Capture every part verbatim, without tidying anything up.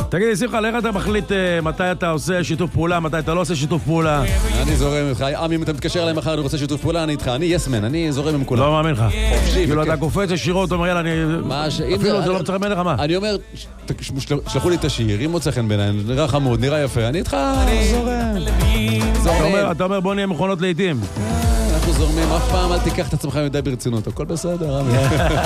תגיד, שמחה, איך אתה מחליט מתי אתה עושה שיתוף פעולה, מתי אתה לא עושה שיתוף פעולה? אני זורם איתך. עמי, אם אתה מתקשר אליי מחר, אני רוצה שיתוף פעולה, אני איתך. אני יסמן, אני זורם עם כולם. לא מאמין לך. כאילו אתה קופץ ישירות, אומר, יאללה, אני... אפילו זה לא מצחק מלך מה. אני אומר, שלחו לי את השיר, אם מוצא חן בעיניי, נראה חמוד, נראה יפה, אני איתך, זורם. אתה אומר, בוא נהיה מכונות לעיתים. אנחנו זורמים, אף פעם אל תיקח את עצמך מדי ברצינות, הכל בסדר, עמי.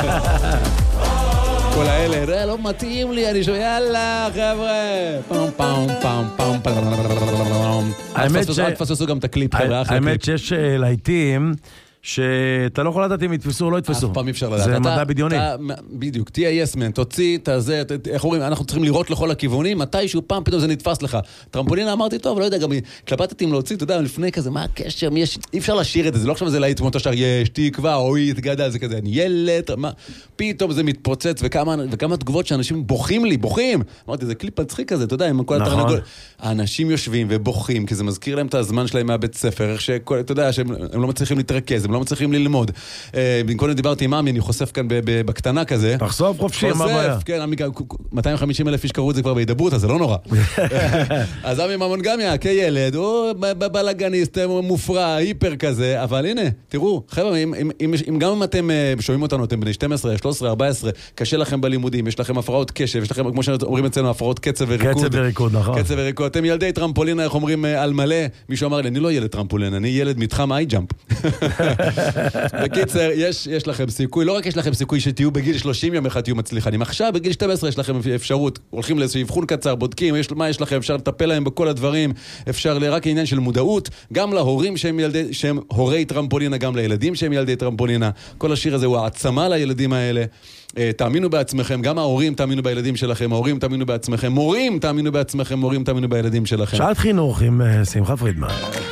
כל האלה, לא מתאים לי, אני שואל, יאללה, חבר'ה. פעם, פעם, פעם, פעם, פעם. אל תפססו גם את הקליפ, חבר'ה. האמת שיש לעיתים שאתה לא יכול לדעת אם יתפסו או לא יתפסו. אף פעם אפשר לדעת. זה מדע בדיוני. בדיוק, תהיה יסמן, תוציא את הזה, איך אומרים, אנחנו צריכים לראות לכל הכיוונים, מתישהו פעם פתאום זה נתפס לך. טרמפולינה אמרתי, טוב, לא יודע, גם התלבטתי אם להוציא, אתה יודע, לפני כזה, מה הקשר, אי אפשר לשיר את זה, זה לא עכשיו זה להיט כמו תשר, יש תקווה, אוי, תגדל, זה כזה, אני ילד, פתאום זה מתפוצץ, וכמה תגובות שאנשים בוכים לי, בוכים. אמרתי, זה קליפ מצחיק כזה, אתה יודע, עם כל התרנגול. האנשים יושבים ובוכים, כי זה מזכיר להם את הזמן שלהם מהבית ספר, איך שכל, אתה יודע, שהם לא מצליחים להתרכז, הם לא מצליחים ללמוד. קודם דיברתי עם אמי, אני חושף כאן בקטנה כזה. תחשוף חופשי, מה הבעיה? כן, מאתיים וחמישים אלף איש קראו את זה כבר בהידברות, אז זה לא נורא. אז אמי ממונגמיה, כילד, הוא בלגניסט, מופרע, היפר כזה, אבל הנה, תראו, חבר'ה, אם גם אם אתם שומעים אותנו, אתם בני שתים עשרה, שלוש עשרה, ארבע עשרה, קשה לכם בלימודים, יש לכם הפרעות קשב, יש לכם, כמו שאומרים אצלנו, הפרעות קצב וריקוד. קצב וריקוד, נכון. קצב וריקוד. אתם ילדי טרמפולינה, איך אומרים על מלא? מישהו אמר לי, אני לא ילד טרמפולינה, אני ילד מתחם איי-ג'אמפ. בקיצר, יש, יש לכם סיכוי, לא רק יש לכם סיכוי שתהיו בגיל שלושים יום אחד תהיו מצליחנים, עכשיו בגיל שתים עשרה יש לכם אפשרות, הולכים לאיזשהו אבחון קצר, בודקים, יש, מה יש לכם, אפשר לטפל להם בכל הדברים, אפשר רק עניין של מודעות, גם להורים שהם, ילדי, שהם הורי טרמפולינה, גם לילדים שהם ילדי טרמפולינה, כל השיר הזה הוא העצמה לילדים האלה, תאמינו בעצמכם, גם ההורים תאמינו בילדים שלכם, ההורים תאמינו בעצמכם, מורים תאמינו בעצמכם, מורים תאמינו בילדים שלכם. שעת חינוך עם שמחה פרידמן.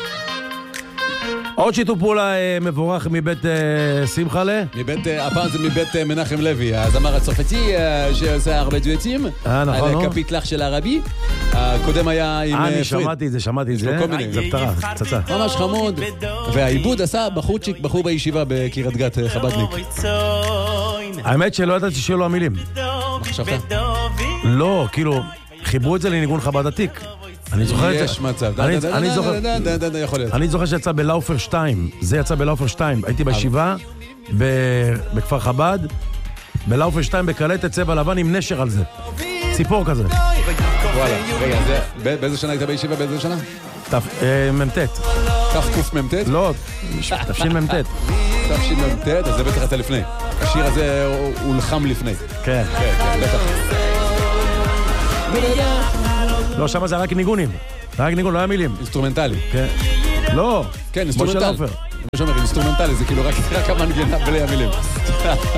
עוד שיתוף פעולה מבורך מבית שמחלה. מבית, הפעם זה מבית מנחם לוי, הזמר הצרפתי שעושה הרבה דואטים. אה, נכון, על קפיטלח של הערבי. הקודם היה עם פריד. אני שמעתי את זה, שמעתי את זה. זה פתרה, פצצה. ממש חמוד. והעיבוד עשה בחורצ'יק, בחור בישיבה בקירת גת חבדניק. האמת שלא ידעתי שלו המילים. מה חשבת? לא, כאילו, חיברו את זה לניגון חב"ד עתיק. אני זוכר את זה. יש מצב. אני זוכר. יכול להיות. אני זוכר שיצא בלאופר שתיים. זה יצא בלאופר שתיים. הייתי בישיבה בכפר חב"ד, בלאופר שתיים בקלטת צבע לבן עם נשר על זה. ציפור כזה. וואלה. רגע, באיזה שנה היית בישיבה? באיזה שנה? ממתת. תף ממתת? לא, תפשין ממתת. תפשין ממתת, אז זה בטח אתה לפני. השיר הזה הוא לחם לפני. כן. כן, כן, בטח. לא, שם זה רק ניגונים. רק ניגון, לא היה מילים. אינסטרומנטלי. כן. לא. כן, אינסטרומנטלי. אינסטרומנטלי, זה כאילו רק המנגנה בלי המילים.